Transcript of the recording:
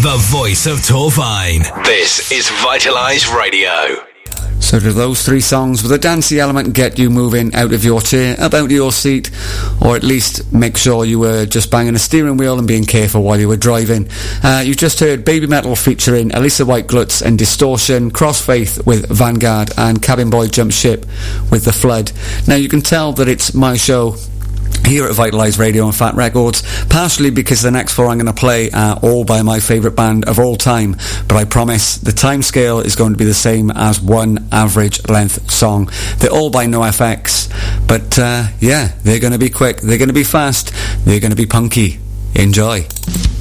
the voice of Torvine. This is Vitalize Radio. So do those three songs with a dancey element get you moving out of your chair, up out of your seat, or at least make sure you were just banging a steering wheel and being careful while you were driving. You just heard Baby Metal featuring Elisa Whiteglutz and Distortion, Crossfaith with Vanguard, and Cabin Boy Jump Ship with The Flood. Now you can tell that it's my show here at Vitalize Radio and Fat Records, partially because the next four I'm going to play are all by my favourite band of all time, but I promise the time scale is going to be the same as one average length song. They're all by NoFX, but yeah, they're going to be quick, they're going to be fast, they're going to be punky. Enjoy.